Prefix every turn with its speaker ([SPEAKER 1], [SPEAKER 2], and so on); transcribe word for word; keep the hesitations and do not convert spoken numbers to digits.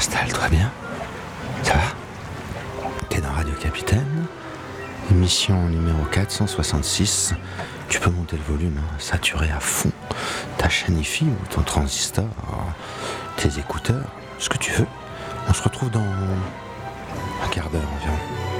[SPEAKER 1] Installe-toi bien. Ça va? T'es dans Radio Capitaine, émission numéro quatre cent soixante-six. Tu peux monter le volume, hein, saturé à fond. Ta chaîne I F I ou ton transistor, tes écouteurs, ce que tu veux. On se retrouve dans un quart d'heure environ.